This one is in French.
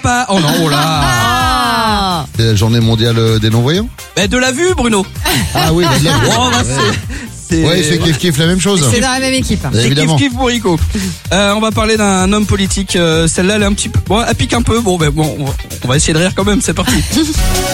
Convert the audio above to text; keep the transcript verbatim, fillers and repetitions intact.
pas. Oh non, oh là. Ah. C'est la journée mondiale des non-voyants. Mais de la vue, Bruno. Ah oui, bah, de la vue. Oh, bah, Ouais. c'est, c'est... Ouais, c'est kiff kiff la même chose. C'est dans la même équipe. Bah, C'est évidemment. kiff kiff bourrico. Euh, on va parler d'un homme politique. Euh, celle-là, elle est un petit peu, bon, elle pique un peu. Bon, ben bon, on va, on va essayer de rire quand même. C'est parti.